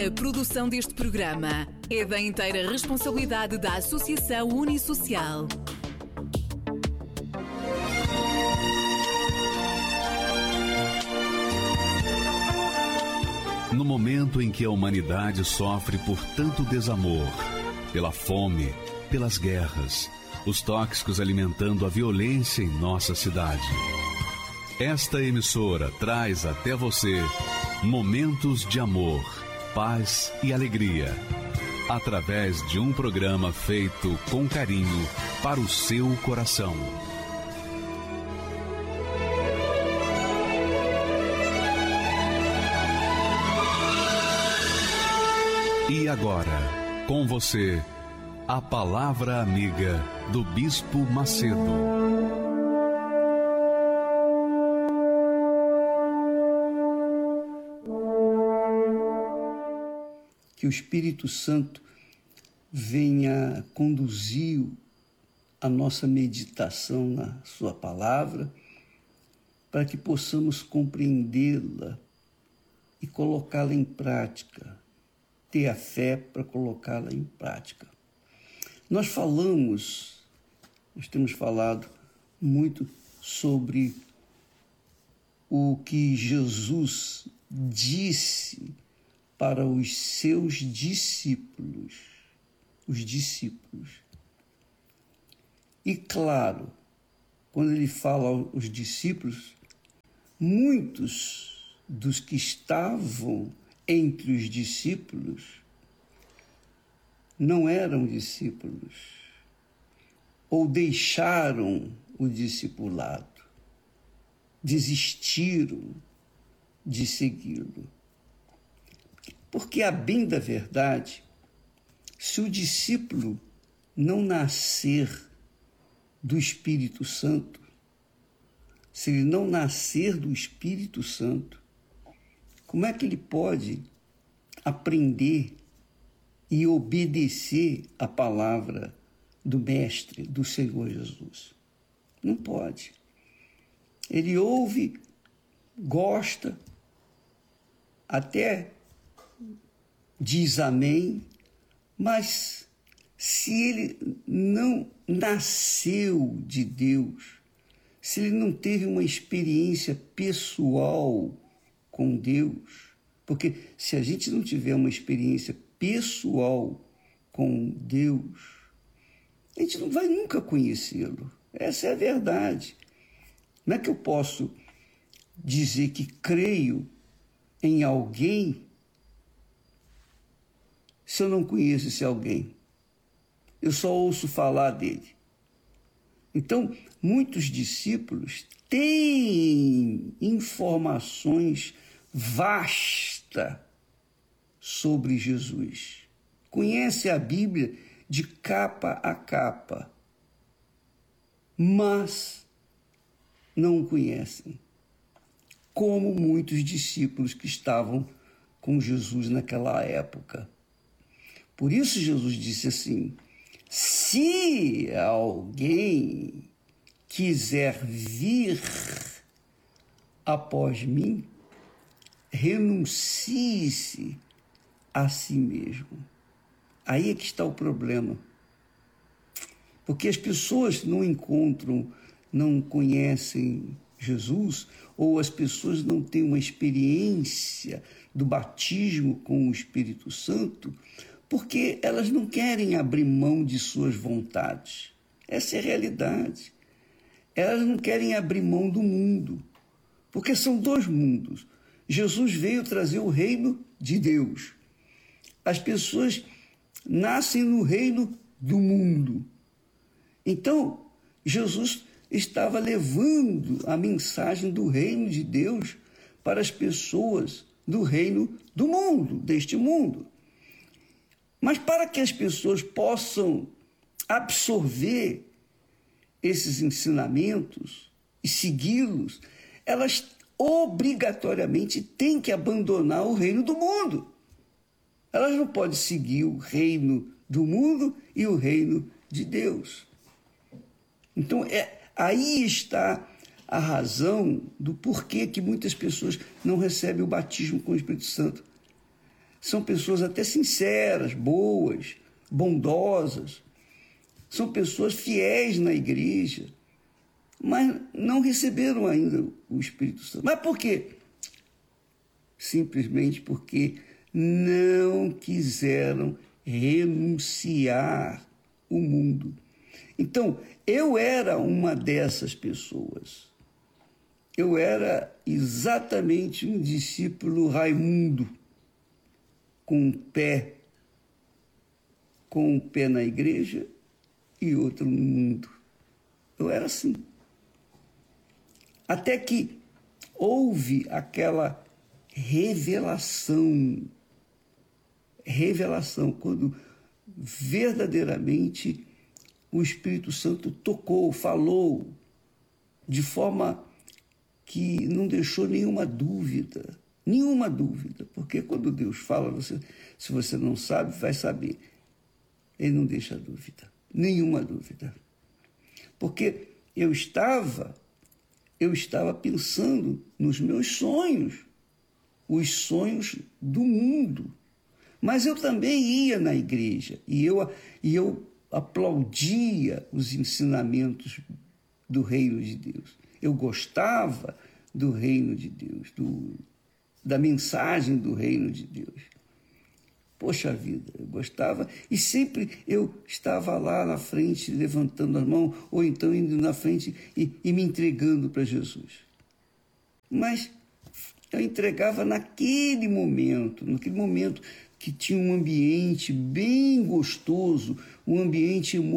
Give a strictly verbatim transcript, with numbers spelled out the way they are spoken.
A produção deste programa é da inteira responsabilidade da Associação Unisocial. No momento em que a humanidade sofre por tanto desamor, pela fome, pelas guerras, os tóxicos alimentando a violência em nossa cidade, esta emissora traz até você momentos de amor, paz e alegria, através de um programa feito com carinho para o seu coração. E agora, com você, a Palavra Amiga do Bispo Macedo. Que o Espírito Santo venha conduzir a nossa meditação na sua palavra, para que possamos compreendê-la e colocá-la em prática, ter a fé para colocá-la em prática. Nós falamos, nós temos falado muito sobre o que Jesus disse para os seus discípulos, os discípulos. E claro, quando ele fala aos discípulos, muitos dos que estavam entre os discípulos não eram discípulos, ou deixaram o discipulado, desistiram de segui-lo. Porque, a bem da verdade, se o discípulo não nascer do Espírito Santo, se ele não nascer do Espírito Santo, como é que ele pode aprender e obedecer a palavra do Mestre, do Senhor Jesus? Não pode. Ele ouve, gosta, até diz amém, mas se ele não nasceu de Deus, se ele não teve uma experiência pessoal com Deus, porque se a gente não tiver uma experiência pessoal com Deus, a gente não vai nunca conhecê-lo. Essa é a verdade. Como é que eu posso dizer que creio em alguém se eu não conheço esse alguém? Eu só ouço falar dele. Então, muitos discípulos têm informações vastas sobre Jesus. Conhecem a Bíblia de capa a capa, mas não o conhecem, como muitos discípulos que estavam com Jesus naquela época. Por isso Jesus disse assim: se alguém quiser vir após mim, renuncie-se a si mesmo. Aí é que está o problema. Porque as pessoas não encontram, não conhecem Jesus, ou as pessoas não têm uma experiência do batismo com o Espírito Santo, porque elas não querem abrir mão de suas vontades. Essa é a realidade. Elas não querem abrir mão do mundo, porque são dois mundos. Jesus veio trazer o reino de Deus. As pessoas nascem no reino do mundo. Então, Jesus estava levando a mensagem do reino de Deus para as pessoas do reino do mundo, deste mundo. Mas para que as pessoas possam absorver esses ensinamentos e segui-los, elas obrigatoriamente têm que abandonar o reino do mundo. Elas não podem seguir o reino do mundo e o reino de Deus. Então, é, aí está a razão do porquê que muitas pessoas não recebem o batismo com o Espírito Santo. são pessoas até sinceras, boas, bondosas, são pessoas fiéis na igreja, mas não receberam ainda o Espírito Santo. Mas por quê? Simplesmente porque não quiseram renunciar o mundo. Então, eu era uma dessas pessoas. Eu era exatamente um discípulo Raimundo, com um pé, com um pé na igreja e outro no mundo. Eu era assim. Até que houve aquela revelação, revelação, quando verdadeiramente o Espírito Santo tocou, falou, de forma que não deixou nenhuma dúvida, nenhuma dúvida, porque quando Deus fala, você, se você não sabe, vai saber. Ele não deixa dúvida, nenhuma dúvida. Porque eu estava, eu estava pensando nos meus sonhos, os sonhos do mundo. Mas eu também ia na igreja e eu, e eu aplaudia os ensinamentos do reino de Deus. Eu gostava do reino de Deus, do, da mensagem do reino de Deus. Poxa vida, eu gostava e sempre eu estava lá na frente levantando as mãos ou então indo na frente e, e me entregando para Jesus. Mas eu entregava naquele momento, naquele momento que tinha um ambiente bem gostoso, um ambiente emocional,